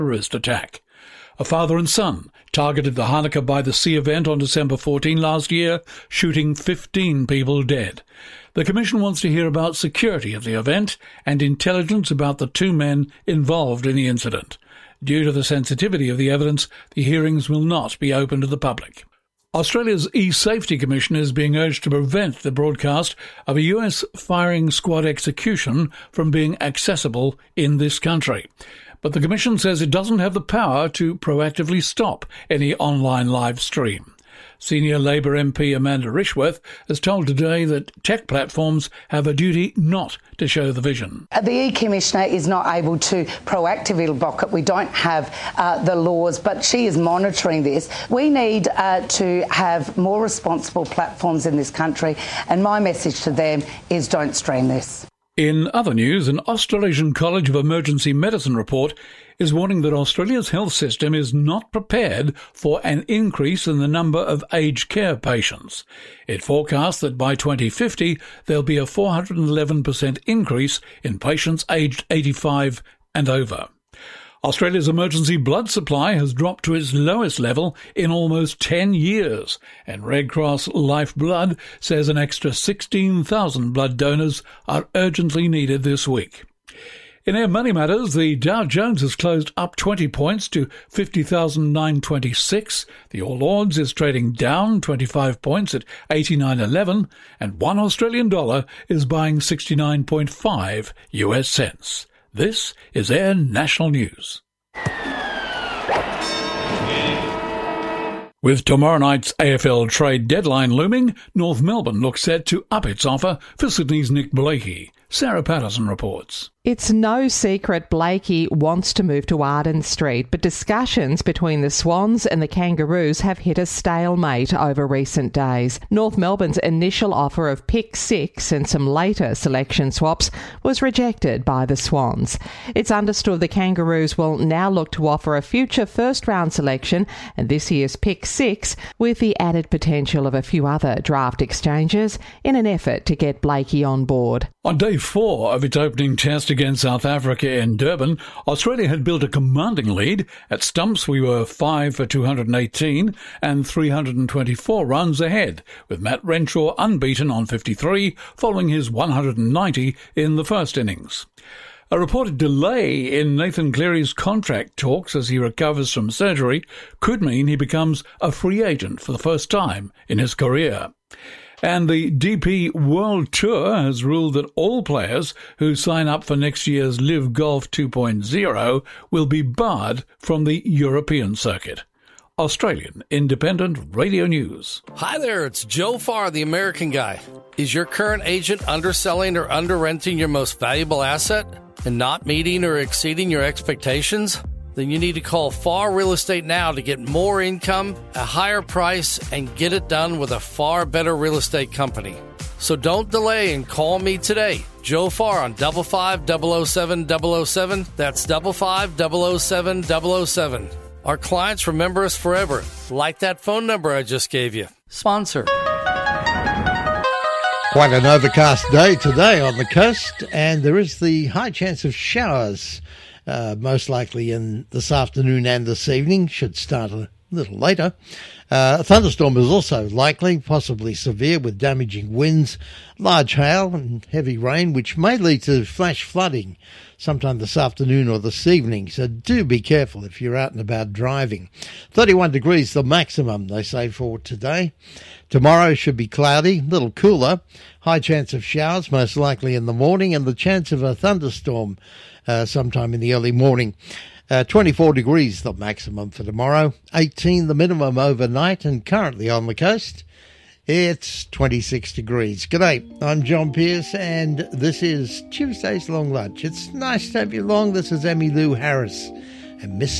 terrorist attack. A father and son targeted the Hanukkah by the Sea event on December 14 last year, shooting 15 people dead. The Commission wants to hear about security of the event and intelligence about the two men involved in the incident. Due to the sensitivity of the evidence, the hearings will not be open to the public. Australia's E-Safety Commission is being urged to prevent the broadcast of a US firing squad execution from being accessible in this country. But the Commission says it doesn't have the power to proactively stop any online live stream. Senior Labor MP Amanda Rishworth has told Today that tech platforms have a duty not to show the vision. The E-Commissioner is not able to proactively block it. We don't have the laws, but she is monitoring this. We need to have more responsible platforms in this country, and my message to them is don't stream this. In other news, an Australasian College of Emergency Medicine report is warning that Australia's health system is not prepared for an increase in the number of aged care patients. It forecasts that by 2050 there'll be a 411% increase in patients aged 85 and over. Australia's emergency blood supply has dropped to its lowest level in almost 10 years, and Red Cross Lifeblood says an extra 16,000 blood donors are urgently needed this week. In Air Money Matters, the Dow Jones has closed up 20 points to 50,926. The All Ords is trading down 25 points at 89.11, and $1 Australian is buying 69.5 US cents. This is Air National News. With tomorrow night's AFL trade deadline looming, North Melbourne looks set to up its offer for Sydney's Nick Blakey. Sarah Patterson reports. It's no secret Blakey wants to move to Arden Street, but discussions between the Swans and the Kangaroos have hit a stalemate over recent days. North Melbourne's initial offer of pick 6 and some later selection swaps was rejected by the Swans. It's understood the Kangaroos will now look to offer a future first-round selection and this year's pick 6 with the added potential of a few other draft exchanges in an effort to get Blakey on board. On day 4 of its opening test against South Africa in Durban, Australia had built a commanding lead. At stumps, we were 5 for 218 and 324 runs ahead, with Matt Renshaw unbeaten on 53, following his 190 in the first innings. A reported delay in Nathan Cleary's contract talks as he recovers from surgery could mean he becomes a free agent for the first time in his career. And the DP World Tour has ruled that all players who sign up for next year's Live Golf 2.0 will be barred from the European circuit. Australian Independent Radio News. Hi there, it's Joe Farr, the American Guy. Is your current agent underselling or under-renting your most valuable asset and not meeting or exceeding your expectations? Then you need to call Farr Real Estate now to get more income, a higher price, and get it done with a far better real estate company. So don't delay and call me today. Joe Farr on 55-007-007. That's 55-007-007. Our clients remember us forever, like that phone number I just gave you. Sponsor. Quite an overcast day today on the coast, and there is the high chance of showers. Most likely in this afternoon and this evening, should start a little later. A thunderstorm is also likely, possibly severe, with damaging winds, large hail and heavy rain, which may lead to flash flooding sometime this afternoon or this evening. So do be careful if you're out and about driving. 31 degrees the maximum, they say, for today. Tomorrow should be cloudy, a little cooler. High chance of showers, most likely in the morning, and the chance of a thunderstorm sometime in the early morning. 24 degrees the maximum for tomorrow, 18 the minimum overnight, and currently on the coast, it's 26 degrees. G'day, I'm John Pierce, and this is Tuesday's Long Lunch. It's nice to have you along. This is Emmylou Harris and Miss